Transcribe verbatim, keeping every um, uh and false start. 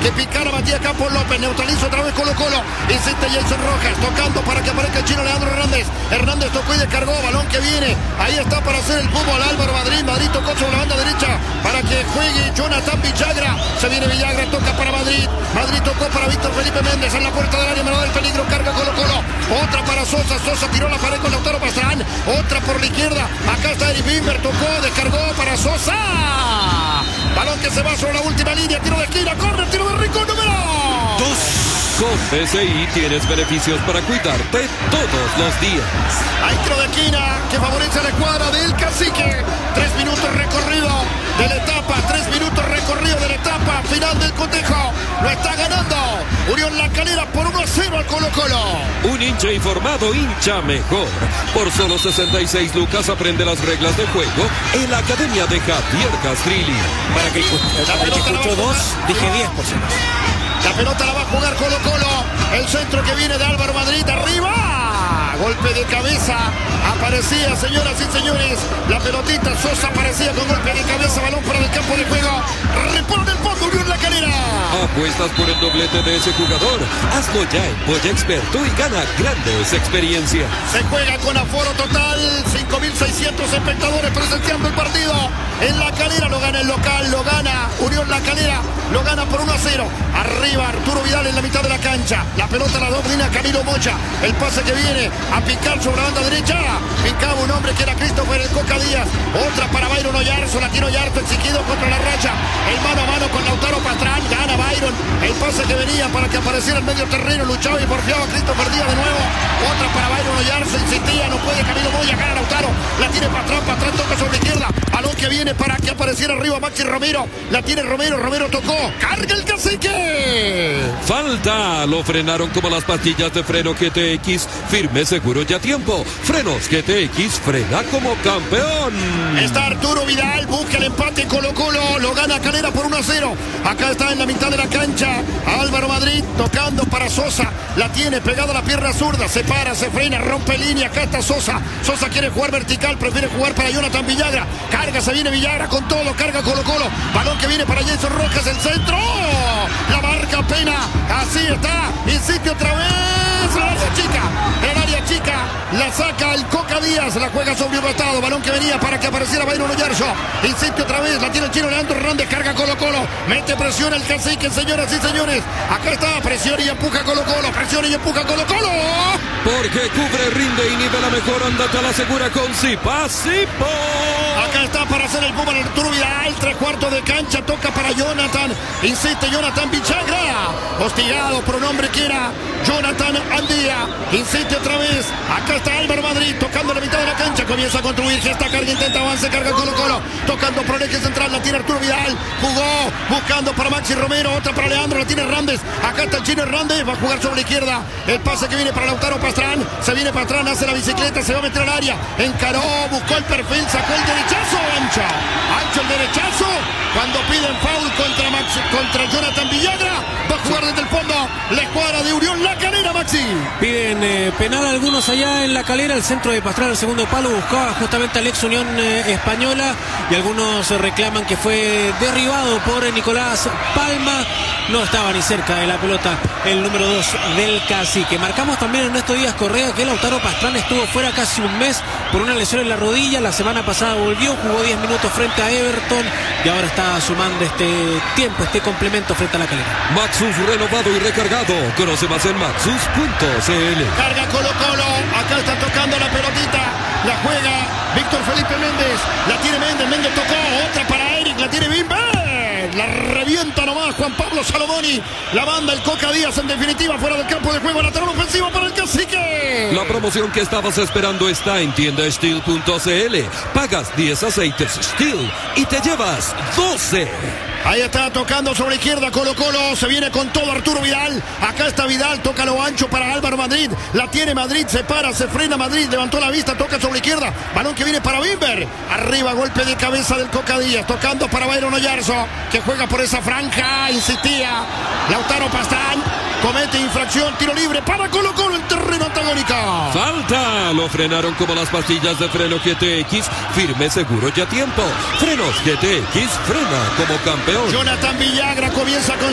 que picara Matías Campos López, neutraliza otra vez Colo Colo, insiste Jason Rojas, tocando para que aparezca el chino Leandro Hernández, Hernández tocó y descargó, balón que viene, ahí está para hacer el fútbol Álvaro Madrid, Madrid tocó sobre la banda derecha, para que juegue Jonathan Villagra, se viene Villagra, toca para Madrid, Madrid tocó para Víctor Felipe Méndez, en la puerta del área, menor del peligro, carga Colo Colo, otra para Sosa, Sosa tiró la pared con Lautaro Pastrán, otra por la izquierda, acá está Eric Bimber, tocó, descargó para Sosa, balón que se va sobre la última línea, tiro de esquina, corre, tiro de rico, número dos. Con B C I tienes beneficios para cuidarte todos los días. Hay tiro de esquina que favorece a la escuadra del Cacique. Tres minutos recorrido de la etapa, tres minutos recorrido de la etapa final del cotejo. Lo está ganando Unión La Calera por uno a cero al Colo Colo. Un hincha informado, hincha mejor. Por solo sesenta y seis lucas aprende las reglas del juego en la academia de Javier Castrilli. Para que, para que escuchó dos, dije diez por ciento. La pelota la va a jugar Colo Colo. El centro que viene de Álvaro Madrid arriba. Golpe de cabeza. Aparecía, señoras y señores. La pelotita Sosa aparecía con golpe de cabeza. Balón para el campo de juego. Repone el fondo Unión La Calera. Apuestas por el doblete de ese jugador. Hazlo ya en Polla Experto y gana grandes experiencias. Se juega con aforo total. cinco mil seiscientos espectadores presenciando el partido. En La Calera lo gana el local. Lo gana Unión La Calera. Lo gana por uno a cero. Arriba Arturo Vidal en la mitad de la cancha. La pelota la domina Camilo Mocha. El pase que viene a picar sobre la banda derecha. Picaba un hombre que era Christopher el Coca Díaz. Otra para Byron Oyarzo. La tiene Oyarzo exigido contra la racha. El mano a mano con Lautaro Pastrán. Gana Byron. El pase que venía para que apareciera en medio terreno. Luchaba y porfiaba Christopher Díaz de nuevo. Otra para Byron Oyarzo. Insistía. No puede Camilo Moya. Gana Lautaro. La tiene Pastrán. Pastrán toca sobre la izquierda. Balón que viene para que apareciera arriba Maxi Romero. La tiene Romero. Romero tocó. Carga el Cacique. Falta, lo frenaron como las pastillas de freno G T X, firme, seguro y a tiempo. Frenos G T X, frena como campeón. Está Arturo Vidal, busca el empate Colo Colo, lo gana Calera por uno a cero. Acá está en la mitad de la cancha Álvaro Madrid tocando para Sosa, la tiene pegada a la pierna zurda, se para, se frena, rompe línea, acá está Sosa. Sosa quiere jugar vertical, prefiere jugar para Jonathan Villagra, carga, se viene Villagra con todo, carga Colo Colo, balón que viene para Jason Rojas, el centro, la marca Pena, así está, insiste otra vez, la área chica, el área chica, la saca el Coca Díaz, la juega sobre un costado, balón que venía para que apareciera Byron Oyarzo, insiste otra vez, la tiene el chino Leandro Hernández, carga Colo Colo, mete presión el Cacique, señoras y señores, acá está, presión y empuja Colo Colo, presión y empuja Colo Colo. Porque cubre, rinde y nivela mejor, andate a la segura con Zipa, Zipo. Acá está para hacer el fútbol Arturo Vidal, tres cuartos de cancha, toca para Jonathan, insiste Jonathan Villagra, hostigado por un hombre que era Jonathan Andía, insiste otra vez, acá está Álvaro Madrid, tocando la mitad de la cancha, comienza a construir, gesta, carga, intenta, avance, carga Colo Colo, tocando por el eje central, la tiene Arturo Vidal, jugó, buscando para Maxi Romero, otra para Leandro, la tiene Hernández, acá está el chino Hernández, va a jugar sobre la izquierda, el pase que viene para Lautaro Pastrán, se viene Pastrán, hace la bicicleta, se va a meter al área, encaró, buscó el perfil, sacó el derechazo, ancho, ancho el derechazo, cuando piden foul contra, Max, contra Jonathan Villagra, va a jugar desde el fondo, la escuadra de Unión La Calera, Maxi. Piden eh, penal algunos allá en La Calera, el centro de Pastrán, el segundo palo, buscaba justamente al ex Unión eh, Española, y algunos eh, reclaman que fue derribado por eh, Nicolás Palma, no estaba ni cerca de la pelota el número dos del Cacique. Marcamos también en estos días Correa que Lautaro Pastrán estuvo fuera casi un mes por una lesión en la rodilla, la semana pasada volvió, jugó diez minutos frente a Everton y ahora está sumando este tiempo, este complemento frente a La Calera. Maxus renovado y recargado, conoce más en maxus punto c l. Carga Colo Colo, acá está tocando la pelotita, la juega Víctor Felipe Méndez, la tiene Méndez, Méndez tocó, otra para Eric, la tiene Bimber, la revienta nomás Juan Pablo Salomoni, la banda el Coca Díaz en definitiva fuera del campo de juego, lateral ofensivo para el Cacique. La promoción que estabas esperando está en tienda steel punto c l, pagas diez aceites Steel y te llevas doce. Ahí está tocando sobre la izquierda Colo Colo, se viene con todo Arturo Vidal, acá está Vidal, toca lo ancho para Álvaro Madrid, la tiene Madrid, se para, se frena Madrid, levantó la vista, toca sobre la izquierda, balón que viene para Bimber, arriba golpe de cabeza del Coca Díaz, tocando para Byron Oyarzo, que juega por esa franja, insistía, Lautaro Pastrán, comete infracción, tiro libre para Colo Colo en terreno antagónico. Falta, lo frenaron como las pastillas de freno G T X, firme, seguro y a tiempo. Frenos G T X, frena como campeón. Jonathan Villagra comienza con